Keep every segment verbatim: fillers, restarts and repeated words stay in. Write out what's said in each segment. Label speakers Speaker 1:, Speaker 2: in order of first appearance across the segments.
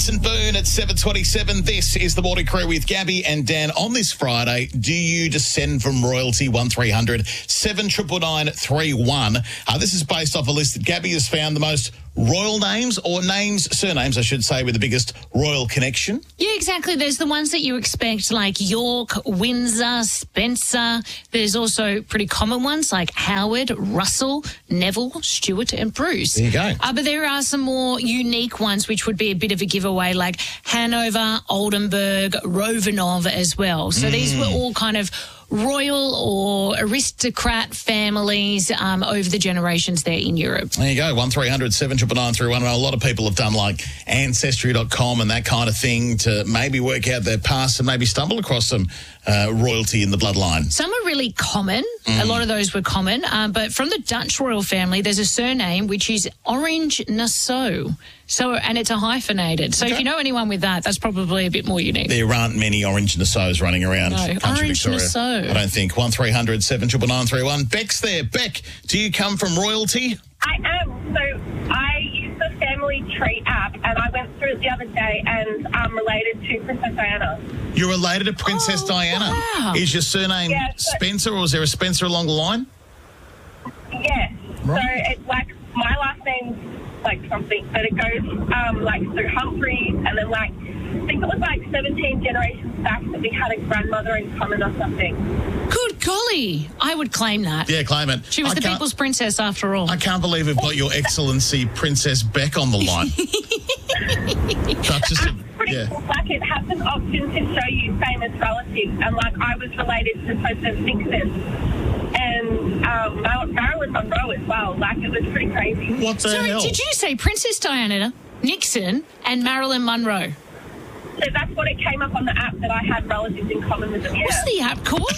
Speaker 1: Vincent Boone at seven twenty-seven. This is the Morning Crew with Gabby and Dan. On this Friday, do you descend from royalty? one three hundred seven nine nine three one. Uh, this is based off a list that Gabby has found the most royal names, or names, surnames, I should say, with the biggest royal connection.
Speaker 2: Yeah, exactly. There's the ones that you expect, like York, Windsor, Spencer. There's also pretty common ones like Howard, Russell, Neville, Stuart and Bruce.
Speaker 1: There you go.
Speaker 2: Uh, but there are some more unique ones which would be a bit of a giveaway, like Hanover, Oldenburg, Romanov as well. So mm. these were all kind of royal or aristocrat families um, over the generations there in Europe.
Speaker 1: There you go, one three hundred seven nine nine three one. A lot of people have done like Ancestry dot com and that kind of thing to maybe work out their past and maybe stumble across some uh, royalty in the bloodline.
Speaker 2: Some are really common. Mm. A lot of those were common. Um, but from the Dutch royal family, there's a surname which is Orange Nassau. So, and it's a hyphenated. So okay. if you know anyone with that, that's probably a bit more unique.
Speaker 1: There aren't many Orange Nassau's running around.
Speaker 2: No, Orange
Speaker 1: Victoria,
Speaker 2: Nassau.
Speaker 1: I don't think. one three hundred seven nine nine three one. Beck's there. Beck, do you come from royalty?
Speaker 3: I am. So I use the Family Tree app, and I went through it the other day, and I'm related to Princess Diana.
Speaker 1: You're related to Princess
Speaker 2: oh,
Speaker 1: Diana?
Speaker 2: Wow.
Speaker 1: Is your surname
Speaker 3: yeah, so,
Speaker 1: Spencer, or is there a Spencer along the line?
Speaker 3: Yes.
Speaker 1: Right.
Speaker 3: So it's like my last name's like something, but it goes um, like through Humphreys, and then like I think it was like seventeen generations back that we had a grandmother in common or something.
Speaker 2: Good golly. I would claim that.
Speaker 1: Yeah, claim it.
Speaker 2: She was
Speaker 1: I
Speaker 2: the
Speaker 1: can't-
Speaker 2: people's princess after all.
Speaker 1: I can't believe we've got Your Excellency Princess Beck on the line. That's just a,
Speaker 3: Pretty
Speaker 1: yeah.
Speaker 3: cool. Like it has an option to show you famous relatives, and like I was related to President Nixon and um, Mar- Marilyn Monroe as well. Like it was pretty crazy.
Speaker 1: What the
Speaker 2: Sorry,
Speaker 1: hell?
Speaker 2: did you say Princess Diana, Nixon and Marilyn Monroe?
Speaker 3: So that's what it came up on the app, that I had relatives in common with them. Yeah.
Speaker 2: What's the app called?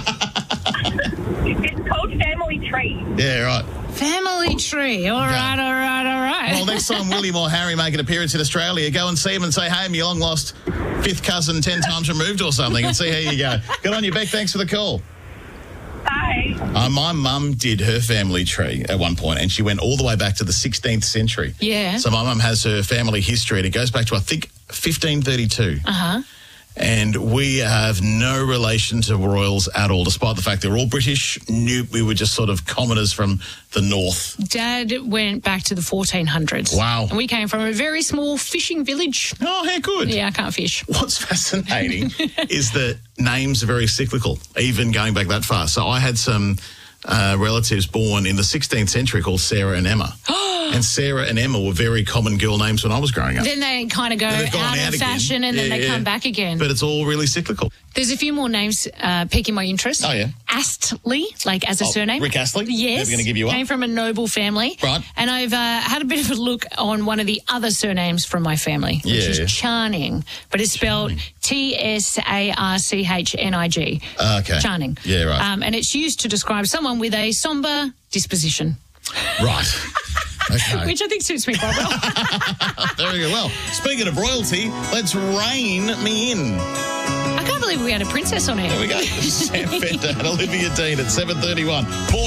Speaker 3: It's called Family Tree.
Speaker 1: Yeah, right.
Speaker 2: Family Tree. All
Speaker 1: Okay.
Speaker 2: right, all right, all right.
Speaker 1: Well, next time William or Harry make an appearance in Australia, go and see him and say, hey, I'm your long-lost fifth cousin ten times removed or something, and see how you go. Good on you, Beck. Thanks for the call.
Speaker 3: Bye.
Speaker 1: Uh, my mum did her family tree at one point, and she went all the way back to the sixteenth century.
Speaker 2: Yeah.
Speaker 1: So my mum has her family history, and it goes back to, I think, fifteen thirty-two.
Speaker 2: Uh-huh.
Speaker 1: And we have no relation to royals at all, despite the fact they're all British. Knew we were just sort of commoners from the north.
Speaker 2: Dad went back to the fourteen hundreds.
Speaker 1: Wow.
Speaker 2: And we came from a very small fishing village.
Speaker 1: Oh, how good.
Speaker 2: Yeah, I can't fish.
Speaker 1: What's fascinating is that names are very cyclical, even going back that far. So I had some uh, relatives born in the sixteenth century called Sarah and Emma. And Sarah and Emma were very common girl names when I was growing up.
Speaker 2: Then they kind of go
Speaker 1: And they've gone
Speaker 2: out,
Speaker 1: out
Speaker 2: of
Speaker 1: again.
Speaker 2: fashion and
Speaker 1: Yeah,
Speaker 2: then they
Speaker 1: yeah.
Speaker 2: come back again.
Speaker 1: But it's all really cyclical.
Speaker 2: There's a few more names uh, piquing my interest.
Speaker 1: Oh, yeah.
Speaker 2: Astley, like as a
Speaker 1: Oh,
Speaker 2: surname.
Speaker 1: Rick Astley?
Speaker 2: Yes.
Speaker 1: Never gonna give you up.
Speaker 2: Came from a noble family.
Speaker 1: Right.
Speaker 2: And I've uh, had a bit of a look on one of the other surnames from my family, which
Speaker 1: Yeah.
Speaker 2: is Charning, but it's spelled T S A R C H N I G.
Speaker 1: Uh, okay.
Speaker 2: Charning.
Speaker 1: Yeah, right.
Speaker 2: Um, and it's used to describe someone with a sombre disposition,
Speaker 1: Right. Okay.
Speaker 2: which I think suits me quite well.
Speaker 1: Very good. Well, speaking of royalty, let's rein me in.
Speaker 2: I can't believe we had a princess on air.
Speaker 1: There we go. Sam Fender and Olivia Dean at seven thirty-one.